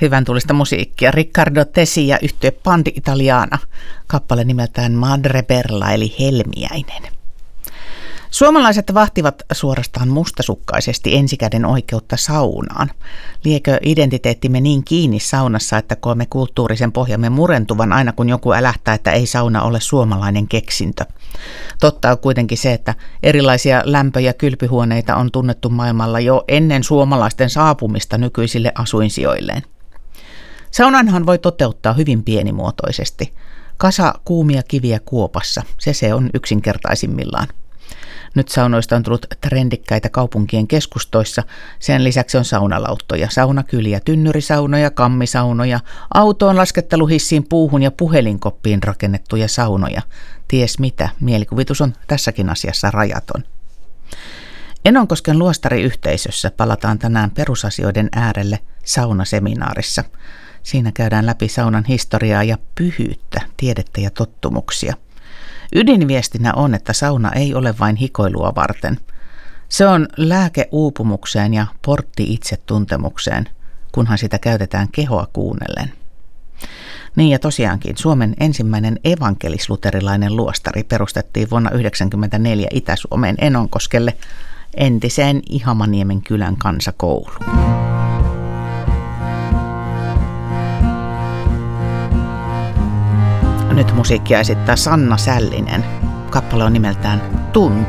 hyvän tulista musiikkia. Riccardo Tesi ja yhtye Band Italiana. Kappale nimeltään Madre Perla eli Helmiäinen. Suomalaiset vahtivat suorastaan mustasukkaisesti ensikäden oikeutta saunaan. Liekö identiteettimme niin kiinni saunassa, että koemme kulttuurisen pohjamme murentuvan aina kun joku älähtää, että ei sauna ole suomalainen keksintö. Totta on kuitenkin se, että erilaisia lämpö- ja kylpyhuoneita on tunnettu maailmalla jo ennen suomalaisten saapumista nykyisille asuinsijoilleen. Saunanhan voi toteuttaa hyvin pienimuotoisesti. Kasa kuumia kiviä kuopassa, se on yksinkertaisimmillaan. Nyt saunoista on tullut trendikkäitä kaupunkien keskustoissa. Sen lisäksi on saunalauttoja, saunakyliä, tynnyrisaunoja, kammisaunoja, autoon lasketteluhissiin, puuhun ja puhelinkoppiin rakennettuja saunoja. Ties mitä, mielikuvitus on tässäkin asiassa rajaton. Enonkosken luostariyhteisössä palataan tänään perusasioiden äärelle saunaseminaarissa. Siinä käydään läpi saunan historiaa ja pyhyyttä, tiedettä ja tottumuksia. Ydinviestinä on, että sauna ei ole vain hikoilua varten. Se on lääke uupumukseen ja portti itsetuntemukseen, kunhan sitä käytetään kehoa kuunnellen. Niin ja tosiaankin Suomen ensimmäinen evankelis-luterilainen luostari perustettiin vuonna 1994 Itä-Suomeen Enonkoskelle entiseen Ihamaniemen kylän kansakouluun. Nyt musiikkia esittää Sanna Sällinen. Kappale on nimeltään Tunti.